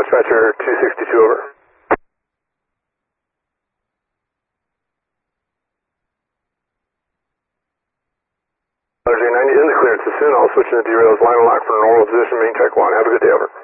Dispatcher 262, over. RJ90 in the clearance. As soon I'll switch into derails, line and lock for normal position, main check 1. Have a good day, over.